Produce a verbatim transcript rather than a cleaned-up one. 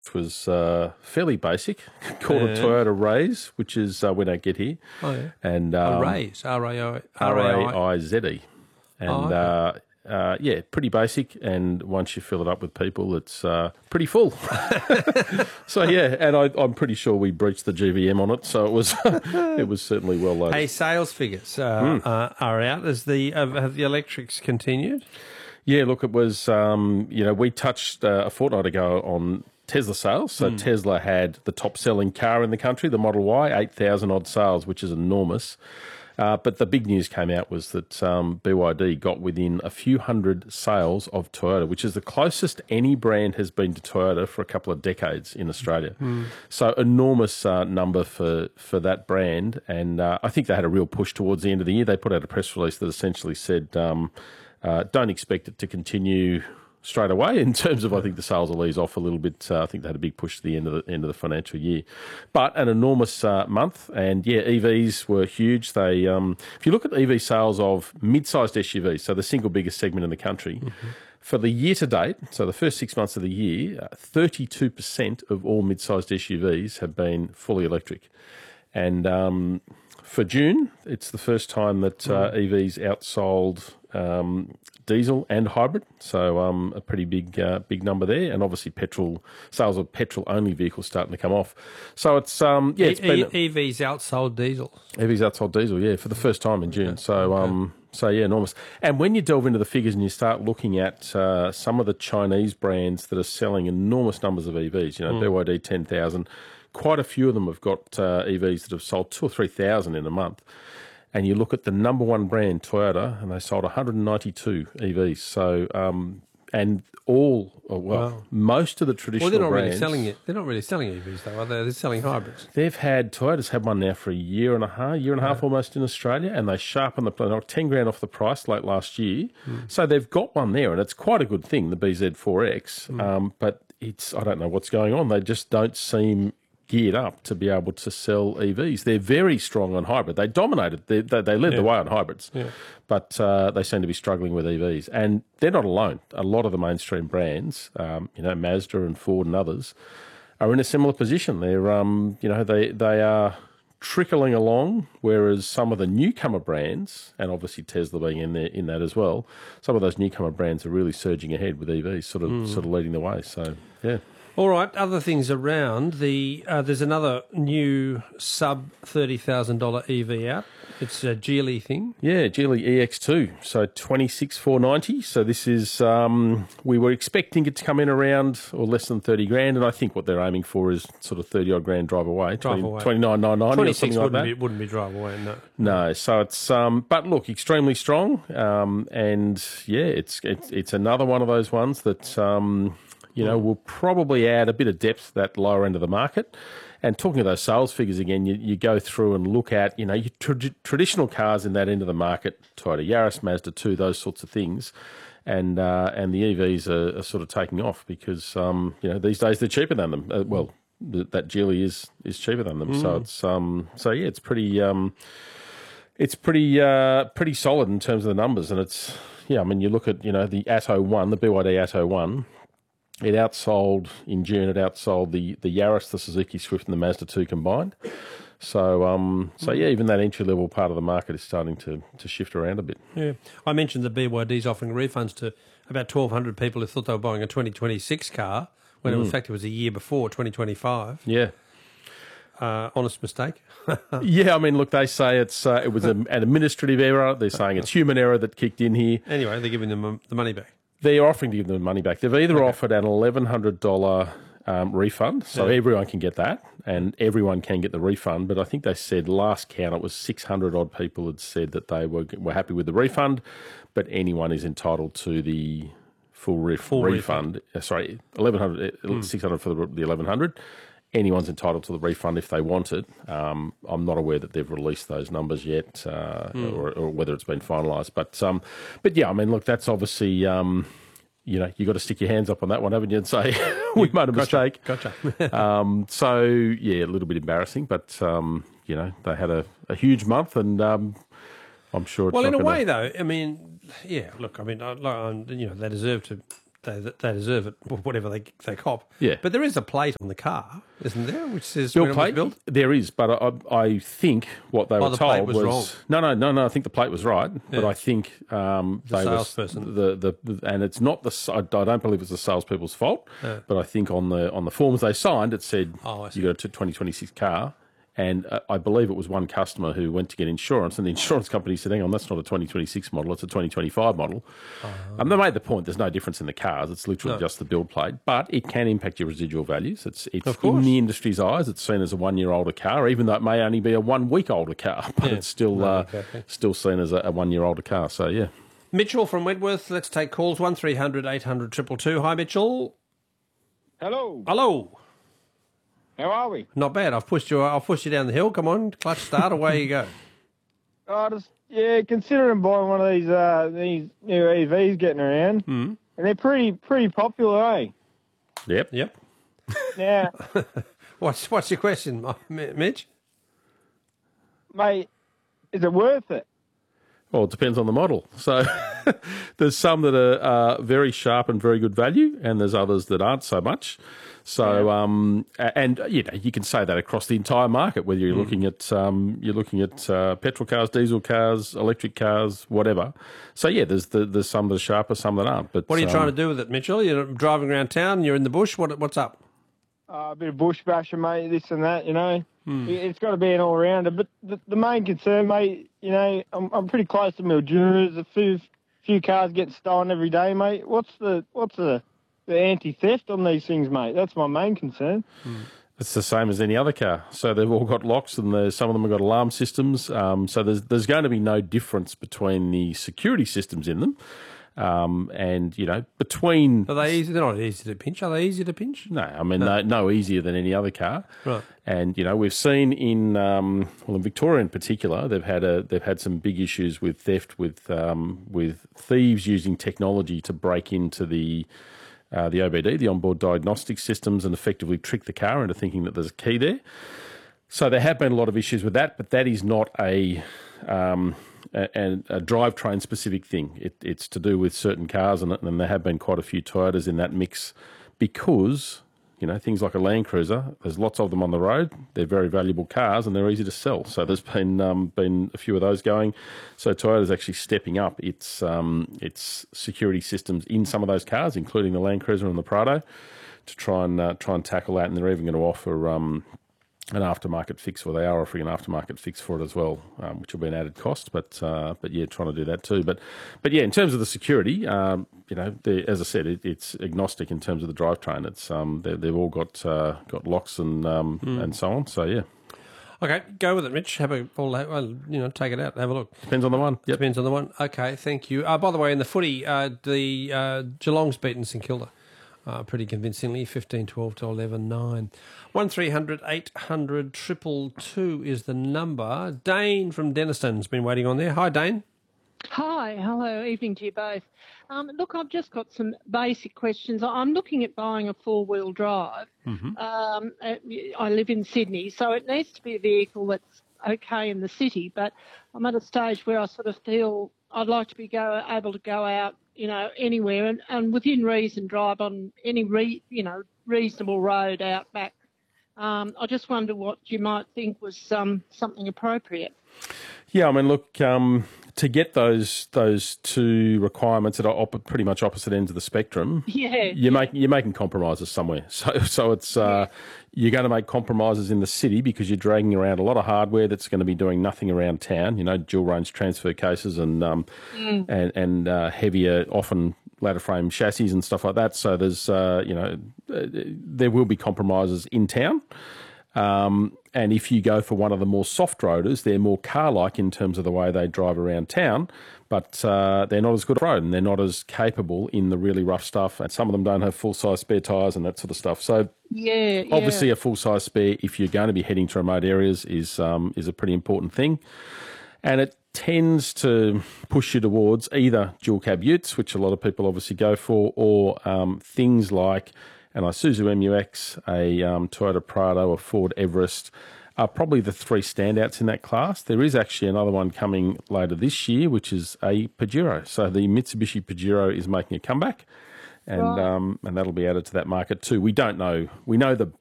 was uh, fairly basic, called a Toyota Raise, which is uh, we don't get here. Oh, yeah. And A um, Raise, R A I R A I Z E. And Oh, okay. uh, uh, yeah, pretty basic. And once you fill it up with people, it's uh, pretty full. So yeah, and I, I'm pretty sure we breached the G V M on it, so it was it was certainly well loaded. Hey, sales figures uh, Mm. uh, are out. As the uh, have the electrics continued? Yeah, look, it was, um, you know, we touched uh, a fortnight ago on Tesla sales. So Tesla had the top-selling car in the country, the Model Y, eight thousand odd sales, which is enormous. Uh, but the big news came out was that um, B Y D got within a few hundred sales of Toyota, which is the closest any brand has been to Toyota for a couple of decades in Australia. So enormous uh, number for, for that brand. And uh, I think they had a real push towards the end of the year. They put out a press release that essentially said, um, uh, don't expect it to continue straight away in terms of, I think the sales will ease off a little bit. Uh, I think they had a big push to the end of the end of the financial year, but an enormous uh, month. And yeah, E Vs were huge. They, um, if you look at E V sales of mid-sized S U Vs, so the single biggest segment in the country, mm-hmm. for the year to date, so the first six months of the year, thirty-two percent of all mid-sized S U Vs have been fully electric, and um, for June, it's the first time that uh, E Vs outsold um, diesel and hybrid, so um, a pretty big uh, big number there, and obviously petrol sales of petrol only vehicles starting to come off. So it's um yeah, it's e- been E Vs outsold diesel. E Vs outsold diesel, yeah, for the first time in June. So um so yeah, enormous. And when you delve into the figures and you start looking at uh, some of the Chinese brands that are selling enormous numbers of E Vs, you know, Mm. B Y D ten thousand, quite a few of them have got uh, E Vs that have sold two or three thousand in a month. And you look at the number one brand, Toyota, and they sold one hundred ninety-two E Vs. So, um, and all, well, Wow. most of the traditional Well, they're not brands, really selling it. They're not really selling E Vs though, are they? They're selling hybrids. they've had, Toyota's had one now for a year and a half, year and a half almost in Australia, and they sharpened the, they knocked ten grand off the price late last year. So they've got one there, and it's quite a good thing, the B Z four X. Um, but it's, I don't know what's going on. They just don't seem geared up to be able to sell E Vs. They're very strong on hybrid. They dominated. They, they, they led Yeah. the way on hybrids, Yeah. but uh, they seem to be struggling with E Vs. And they're not alone. A lot of the mainstream brands, um, you know, Mazda and Ford and others, are in a similar position. They're, um, you know, they they are trickling along, whereas some of the newcomer brands, and obviously Tesla being in there in that as well, some of those newcomer brands are really surging ahead with E Vs, sort of sort of leading the way. So yeah. All right, other things around. The uh, there's another new sub thirty thousand dollar E V out. It's a Geely thing. Yeah, Geely E X two, so twenty-six four ninety. So this is, um, we were expecting it to come in around or less than thirty grand, and I think what they're aiming for is sort of thirty odd grand drive away, Drive away. twenty-nine nine ninety or Twenty six something like wouldn't that. be wouldn't be drive away. No. No, so it's um, but look, extremely strong, um, and yeah, it's it's it's another one of those ones that um, you know, will probably add a bit of depth to that lower end of the market. And talking of those sales figures again, you, you go through and look at, you know, your tra- traditional cars in that end of the market, Toyota Yaris, Mazda two, those sorts of things. And uh, and the E Vs are, are sort of taking off because, um, you know, these days they're cheaper than them. Uh, well, th- that Geely is is cheaper than them. Mm. So it's um, so yeah, it's pretty um, it's pretty uh, pretty solid in terms of the numbers. And it's, yeah, I mean, you look at, you know, the Atto one, the B Y D Atto one, it outsold, in June, it outsold the, the Yaris, the Suzuki Swift and the Mazda two combined. So, um, so yeah, even that entry-level part of the market is starting to, to shift around a bit. Yeah. I mentioned that B Y D's offering refunds to about twelve hundred people who thought they were buying a twenty twenty-six car, when Mm. in fact it was a year before, twenty twenty-five. Yeah. Uh, honest mistake. Yeah, I mean, look, they say it's uh, it was a, an administrative error. They're saying it's human error that kicked in here. Anyway, they're giving them um, the money back. They're offering to give them the money back. They've either okay. offered an eleven hundred dollars um, refund, so yeah. everyone can get that, and everyone can get the refund. But I think they said last count it was six hundred odd people had said that they were were happy with the refund, but anyone is entitled to the full, ref- full refund. refund. Uh, sorry, eleven hundred, mm. six hundred for the, the eleven hundred. Anyone's entitled to the refund if they want it. Um, I'm not aware that they've released those numbers yet, uh, mm. or, or whether it's been finalised. But um, but yeah, I mean, look, that's obviously, um, you know, you got to stick your hands up on that one, haven't you, and say we made a gotcha, mistake. Gotcha. um, so yeah, a little bit embarrassing, but um, you know, they had a, a huge month, and um, I'm sure. It's well, not in a gonna... way, though, I mean, yeah. Look, I mean, I, I, you know, they deserve to they, they deserve it, whatever they they cop. Yeah. But there is a plate on the car, isn't there, which says Build when plate? it was built? There is, but I, I think what they Oh, were the told plate was wrong. no, no, no, no. I think the plate was right, but Yeah. I think um, The they salesperson. was the, the the and it's not the I don't believe it's the salespeople's fault, Yeah. but I think on the on the forms they signed it said Oh, I see. you got a twenty twenty-six car. And uh, I believe it was one customer who went to get insurance, and the insurance company said, hang on, that's not a twenty twenty-six model, it's a twenty twenty-five model. Uh-huh. And they made the point there's no difference in the cars, it's literally No. just the build plate, but it can impact your residual values. It's, it's Of in course. the industry's eyes, it's seen as a one-year-older car, even though it may only be a one-week-older car, but Yeah. it's still No, uh, exactly. still seen as a, a one-year-older car. So, yeah. Mitchell from Wentworth, let's take calls, one three hundred eight hundred two two two. Hi, Mitchell. Hello. Hello. How are we? Not bad. I've pushed you. I've pushed you down the hill. Come on, clutch start. Away you go. I just yeah, considering buying one of these uh, these new E Vs getting around, Mm. and they're pretty pretty popular, eh? Yep. Yep. Now, What's what's your question, M- Mitch? mate, is it worth it? Well, it depends on the model. So there's some that are uh, very sharp and very good value, and there's others that aren't so much. So, um, a- and uh, you know, you can say that across the entire market, whether you're looking at um, you're looking at uh, petrol cars, diesel cars, electric cars, whatever. So, yeah, there's the, there's some that are sharper, some that aren't. But What are you um, trying to do with it, Mitchell? You're driving around town. You're in the bush. What what's up? Uh, a bit of bush bashing, mate, this and that, you know. It's got to be an all-rounder. But the, the main concern, mate, you know, I'm, I'm pretty close to Mildura's. A few few cars get stolen every day, mate. What's the what's the, the anti-theft on these things, mate? That's my main concern. It's the same as any other car. So they've all got locks, and there's, some of them have got alarm systems. Um, so there's there's going to be no difference between the security systems in them. Um, and, you know, between... Are they easy? They're not easy to pinch. Are they easy to pinch? No, I mean, no, no easier than any other car. Right. And, you know, we've seen in, um, well, in Victoria in particular, they've had a, they've had some big issues with theft, with um, with thieves using technology to break into the uh, the O B D, the onboard diagnostic systems, and effectively trick the car into thinking that there's a key there. So there have been a lot of issues with that, but that is not a um, a, a drivetrain specific thing. It, it's to do with certain cars, and, and there have been quite a few Toyotas in that mix because, you know, things like a Land Cruiser, there's lots of them on the road. They're very valuable cars and they're easy to sell. So there's been um, been a few of those going. So Toyota's actually stepping up its um, its security systems in some of those cars, including the Land Cruiser and the Prado, to try and uh, try and tackle that. And they're even going to offer um, an aftermarket fix, or they are offering an aftermarket fix for it as well, um, which will be an added cost. But uh, but yeah, trying to do that too. But but yeah, in terms of the security, um, you know, as I said, it, it's agnostic in terms of the drivetrain. It's um, they've all got uh, got locks and um, mm. and so on. So yeah. Okay, go with it, Mitch. Have a well, you know, take it out, have a look. Depends on the one. Yep. Depends on the one. Okay, thank you. Uh, by the way, in the footy, uh, the uh, Geelong's beaten St Kilda uh, pretty convincingly, fifteen twelve to eleven nine. One three hundred eight hundred triple two is the number. Dane from Denniston's been waiting on there. Hi, Dane. Hi, hello, evening to you both. Um, look, I've just got some basic questions. I'm looking at buying a four-wheel drive. Mm-hmm. Um, I live in Sydney, so it needs to be a vehicle that's okay in the city, but I'm at a stage where I sort of feel I'd like to be go, able to go out, you know, anywhere and, and within reason drive on any, re, you know, reasonable road out back. Um, I just wonder what you might think was um, something appropriate. Yeah, I mean, look, um, to get those those two requirements that are op- pretty much opposite ends of the spectrum, yeah, you're yeah. making you're making compromises somewhere. So so it's uh, yeah. you're going to make compromises in the city because you're dragging around a lot of hardware that's going to be doing nothing around town. You know, dual range transfer cases and um, mm. and and uh, heavier, often ladder frame chassis and stuff like that. So there's uh, you know uh, there will be compromises in town. Um, and if you go for one of the more soft roaders, they're more car-like in terms of the way they drive around town, but uh, they're not as good road and they're not as capable in the really rough stuff. And some of them don't have full-size spare tyres and that sort of stuff. So yeah, obviously yeah. a full-size spare, if you're going to be heading to remote areas, is um, is a pretty important thing. And it tends to push you towards either dual cab utes, which a lot of people obviously go for, or um, things like an Isuzu M U X, a um, Toyota Prado, a Ford Everest are probably the three standouts in that class. There is actually another one coming later this year, which is a Pajero. So the Mitsubishi Pajero is making a comeback, and Right. um, and that'll be added to that market too. We don't know. We know the